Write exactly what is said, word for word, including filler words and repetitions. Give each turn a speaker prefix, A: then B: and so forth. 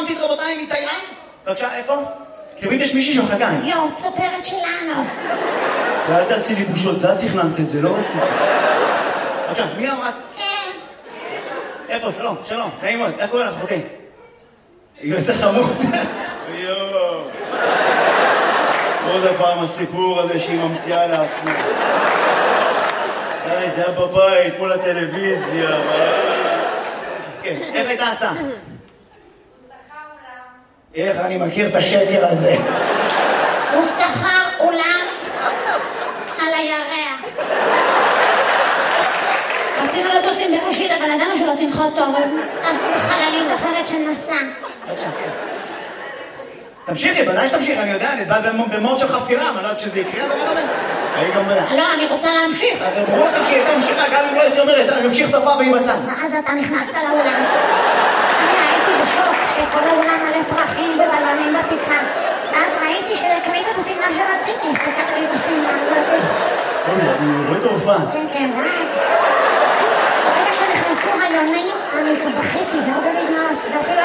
A: רומנטית, רבותיי, מתאילנד? בבקשה, איפה? תמיד יש מישהי שמחכה.
B: יו, צופרת שלנו.
A: ואל תעשי לי בושות, זה את תכננת את זה, לא רציתי. בבקשה, מי אמרת?
B: כן.
A: איפה? שלום, שלום, נעים מאוד, איך קורא לך? אוקיי. היא עושה חמוד. יואו. עוד הפעם הסיפור הזה שהיא ממציאה לעצמה. די, זה היה בבית, מול הטלוויזיה. כן, איך הייתה הצעה?
B: הוא שכר אולם.
A: איך אני מכיר את השקר הזה?
B: הוא שכר אולם על הירח. רצינו לטוס עם בראשית, אבל ידענו שלא תנחות טוב, אז בחללית אחרת שנסע.
A: תמשיכי, בוודאי שתמשיך, אני יודע, אני בא במוד של חפירה, אני לא יודעת שזה יקרה הדבר הזה. היי גם בלה.
B: לא, אני רוצה להמשיך.
A: אבל ברור לכם שהיא הייתה ממשיכה, גם אם לא הייתי אומרת, אני ממשיך תופעה והיא בצד.
B: ואז אתה נכנסת לאולם. אני הייתי בשוק שכל האולם מלא פרחים ובלונים בתקרה. ואז ראיתי שקנית את השמלה שרציתי, הסתכלתי לי את השמלה הזאת.
A: אוי, אני רואה את ההופעה.
B: כן, כן, ואז. ברגע שנכנסו היונים, אני בכיתי, והרבה לי דמעות, ואפילו